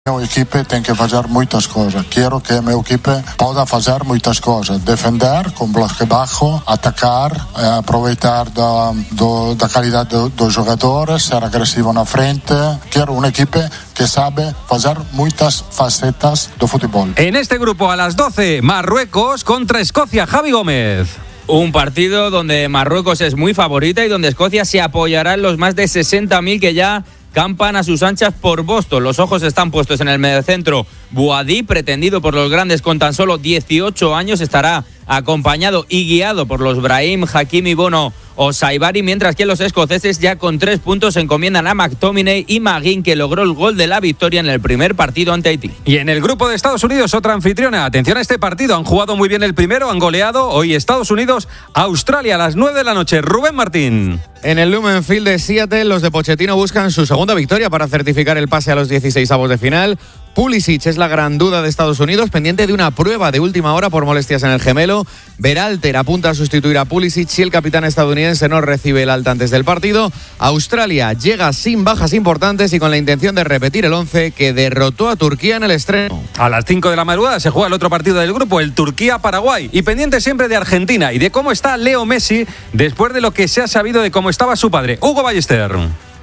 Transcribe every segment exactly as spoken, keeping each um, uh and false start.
O equipe tem que fazer muitas coisas. Quero que a minha equipe possa fazer muitas coisas. Defender com bloque baixo, atacar, eh, aproveitar da, do, da qualidade do, dos jogadores, ser agressivo na frente. Quero uma equipe que sabe fazer muitas facetas do futebol. En este grupo a las doce, Marruecos contra Escocia. Javi Gómez. Un partido donde Marruecos es muy favorita y donde Escocia se apoyará en los más de sesenta mil que ya campan a sus anchas por Boston. Los ojos están puestos en el mediocentro Bouhaddi, pretendido por los grandes con tan solo dieciocho años. Estará acompañado y guiado por los Brahim, Hakimi, Bono o Saibari, mientras que los escoceses ya con tres puntos se encomiendan a McTominay y McGinn, que logró el gol de la victoria en el primer partido ante Haití. Y en el grupo de Estados Unidos, otra anfitriona. Atención a este partido, han jugado muy bien el primero, han goleado. Hoy Estados Unidos, Australia a las nueve de la noche. Rubén Martín. En el Lumen Field de Seattle, los de Pochettino buscan su segunda victoria para certificar el pase a los dieciseisavos de final. Pulisic es la gran duda de Estados Unidos, pendiente de una prueba de última hora por molestias en el gemelo. Berhalter apunta a sustituir a Pulisic si el capitán estadounidense no recibe el alta antes del partido. Australia llega sin bajas importantes y con la intención de repetir el once que derrotó a Turquía en el estreno. A las cinco de la madrugada se juega el otro partido del grupo, el Turquía-Paraguay. Y pendiente siempre de Argentina y de cómo está Leo Messi después de lo que se ha sabido de cómo estaba su padre. Hugo Ballester.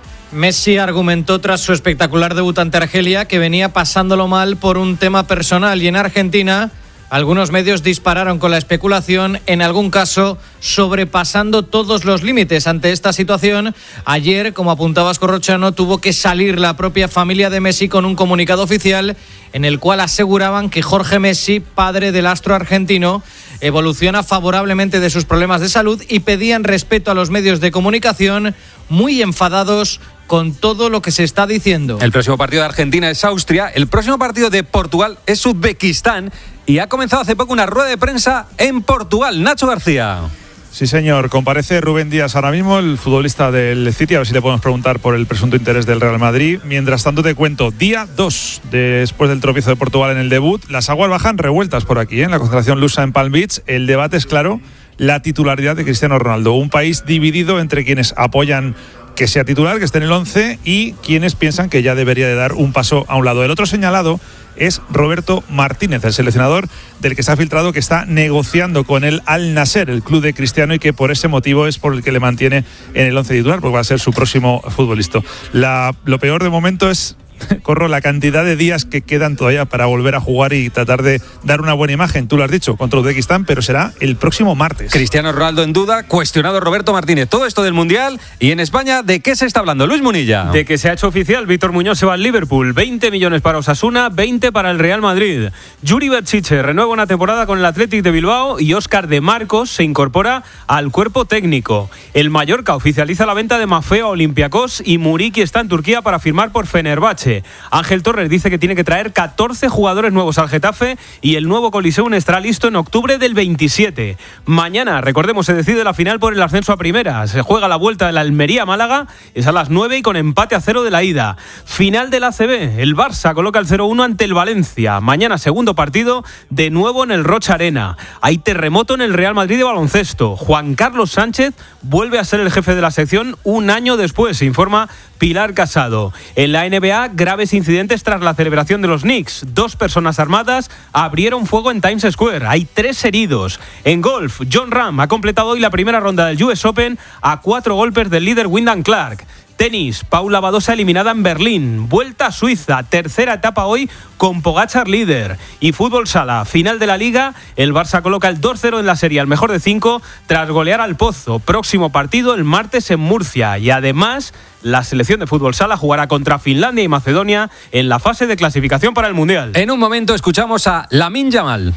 Messi argumentó tras su espectacular debut ante Argelia que venía pasándolo mal por un tema personal, y en Argentina algunos medios dispararon con la especulación, en algún caso sobrepasando todos los límites. Ante esta situación, ayer, como apuntaba Corrochano, tuvo que salir la propia familia de Messi con un comunicado oficial en el cual aseguraban que Jorge Messi, padre del astro argentino, evoluciona favorablemente de sus problemas de salud y pedían respeto a los medios de comunicación, muy enfadados con todo lo que se está diciendo. El próximo partido de Argentina es Austria, el próximo partido de Portugal es Uzbekistán y ha comenzado hace poco una rueda de prensa en Portugal. Nacho García. Sí, señor. Comparece Rubén Díaz ahora mismo, el futbolista del City. A ver si le podemos preguntar por el presunto interés del Real Madrid. Mientras tanto, te cuento, día dos después del tropiezo de Portugal en el debut. Las aguas bajan revueltas por aquí, ¿eh? En la concentración lusa en Palm Beach. El debate es claro, la titularidad de Cristiano Ronaldo. Un país dividido entre quienes apoyan que sea titular, que esté en el once, y quienes piensan que ya debería de dar un paso a un lado. El otro señalado es Roberto Martínez, el seleccionador del que se ha filtrado que está negociando con el Al Nassr, el club de Cristiano, y que por ese motivo es por el que le mantiene en el once titular, porque va a ser su próximo futbolista. La, lo peor de momento es, Corro, la cantidad de días que quedan todavía para volver a jugar y tratar de dar una buena imagen. Tú lo has dicho, contra Uzbekistán, pero será el próximo martes. Cristiano Ronaldo en duda, cuestionado Roberto Martínez. Todo esto del Mundial. Y en España, ¿de qué se está hablando? Luis Munilla. De que se ha hecho oficial, Víctor Muñoz se va al Liverpool. veinte millones para Osasuna, veinte para el Real Madrid. Yuri Berchiche renueva una temporada con el Athletic de Bilbao y Óscar de Marcos se incorpora al cuerpo técnico. El Mallorca oficializa la venta de Maffeo a Olympiacos y Muriqui está en Turquía para firmar por Fenerbahce. Ángel Torres dice que tiene que traer catorce jugadores nuevos al Getafe y el nuevo Coliseum estará listo en octubre del veintisiete. Mañana, recordemos, se decide la final por el ascenso a primera. Se juega la vuelta de la Almería-Málaga, es a las nueve y con empate a cero de la ida. Final del A C B, el Barça coloca el cero uno ante el Valencia. Mañana segundo partido, de nuevo en el Rocha Arena. Hay terremoto en el Real Madrid de baloncesto. Juan Carlos Sánchez vuelve a ser el jefe de la sección un año después, se informa Pilar Casado. En la N B A, graves incidentes tras la celebración de los Knicks. Dos personas armadas abrieron fuego en Times Square. Hay tres heridos. En golf, Jon Rahm ha completado hoy la primera ronda del U S Open a cuatro golpes del líder Wyndham Clark. Tenis, Paula Badosa eliminada en Berlín. Vuelta a Suiza, tercera etapa hoy con Pogačar líder. Y fútbol sala, final de la Liga, el Barça coloca el dos cero en la serie al mejor de cinco tras golear al Pozo. Próximo partido el martes en Murcia. Y además, la selección de fútbol sala jugará contra Finlandia y Macedonia en la fase de clasificación para el Mundial. En un momento escuchamos a Lamine Yamal.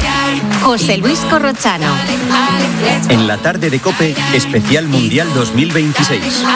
José Luis Corrochano. En la tarde de COPE, especial Mundial dos mil veintiséis.